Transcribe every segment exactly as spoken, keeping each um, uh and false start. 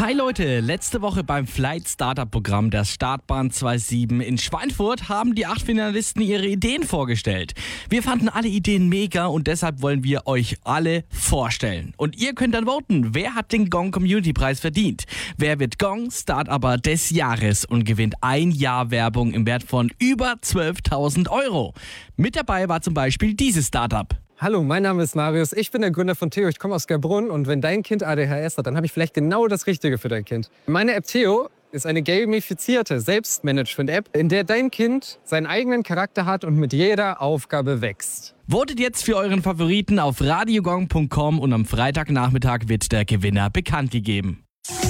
Hi Leute, letzte Woche beim Flight Startup Programm der Startbahn siebenundzwanzig in Schweinfurt haben die acht Finalisten ihre Ideen vorgestellt. Wir fanden alle Ideen mega und deshalb wollen wir euch alle vorstellen. Und ihr könnt dann voten, wer hat den Gong Community Preis verdient? Wer wird Gong Startupper des Jahres und gewinnt ein Jahr Werbung im Wert von über zwölftausend Euro? Mit dabei war zum Beispiel dieses Startup. Hallo, mein Name ist Marius, ich bin der Gründer von Theo, ich komme aus Gerbrunn und wenn dein Kind A D H S hat, dann habe ich vielleicht genau das Richtige für dein Kind. Meine App Theo ist eine gamifizierte Selbstmanagement-App, in der dein Kind seinen eigenen Charakter hat und mit jeder Aufgabe wächst. Votet jetzt für euren Favoriten auf radiogong punkt com und am Freitagnachmittag wird der Gewinner bekannt gegeben.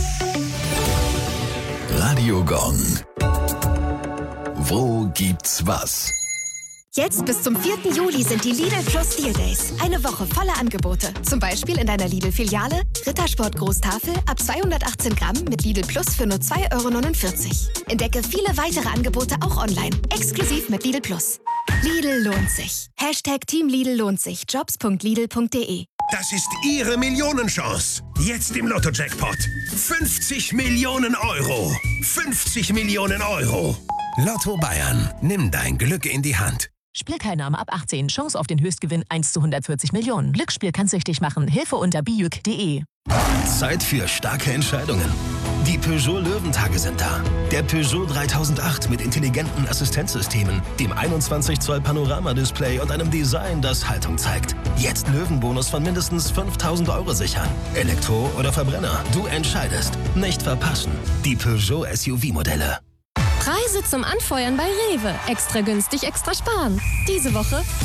Radio Gong. Wo gibt's was? Jetzt bis zum vierten Juli sind die Lidl Plus Deal Days. Eine Woche voller Angebote. Zum Beispiel in deiner Lidl-Filiale Rittersport Großtafel ab zweihundertachtzehn Gramm mit Lidl Plus für nur zwei Euro neunundvierzig. Entdecke viele weitere Angebote auch online. Exklusiv mit Lidl Plus. Lidl lohnt sich. Hashtag Team Lidl lohnt sich. jobs punkt lidl punkt de. Das ist Ihre Millionenchance. Jetzt im Lotto-Jackpot. fünfzig Millionen Euro. fünfzig Millionen Euro. Lotto Bayern. Nimm dein Glück in die Hand. Spielteilnahme ab achtzehn. Chance auf den Höchstgewinn eins zu hundertvierzig Millionen. Glücksspiel kann süchtig machen. Hilfe unter bijuk punkt de. Zeit für starke Entscheidungen. Die Peugeot Löwentage sind da. Der Peugeot dreitausendacht mit intelligenten Assistenzsystemen, dem einundzwanzig Zoll Panoramadisplay und einem Design, das Haltung zeigt. Jetzt Löwenbonus von mindestens fünftausend Euro sichern. Elektro oder Verbrenner, du entscheidest. Nicht verpassen. Die Peugeot S U V-Modelle. Preise zum Anfeuern bei Rewe. Extra günstig, extra sparen. Diese Woche